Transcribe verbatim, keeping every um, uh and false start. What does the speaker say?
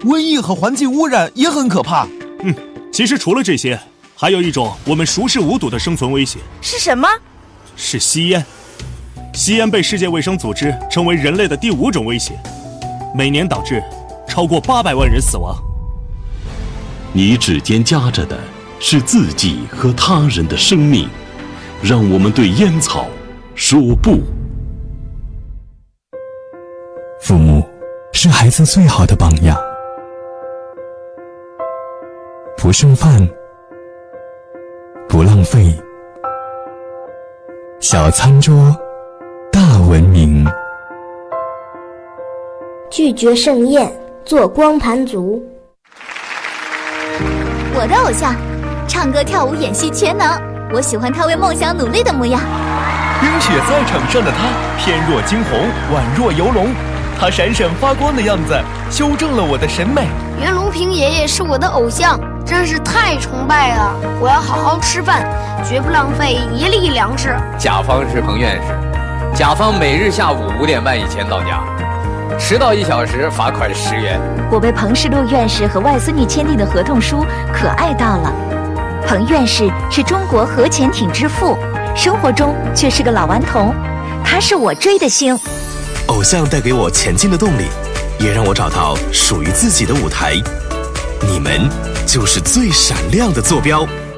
瘟疫和环境污染也很可怕。 嗯，其实除了这些，还有一种我们熟视无睹的生存威胁。 是什么？ 是吸烟。吸烟被世界卫生组织称为人类的第五种威胁，每年导致超过八百万人死亡。 你指尖夹着的是自己和他人的生命，让我们对烟草说不。 父母是孩子最好的榜样，不剩饭，不浪费，小餐桌大文明。 拒绝盛宴，做光盘族。 我的偶像，唱歌跳舞演戏全能，我喜欢他为梦想努力的模样。 冰雪在场上的他，翩若惊鸿，宛若游龙，他闪闪发光的样子修正了我的审美。 袁隆平爷爷是我的偶像，真是太崇拜了！我要好好吃饭，绝不浪费一粒粮食。 甲方是彭院士，甲方每日下午五点半以前到家，迟到一小时罚款十元。 我被彭世禄院士和外孙女签订的合同书可爱到了。彭院士是中国核潜艇之父，生活中却是个老顽童，他是我追的星。 偶像带给我前进的动力，也让我找到属于自己的舞台。你们就是最闪亮的坐标。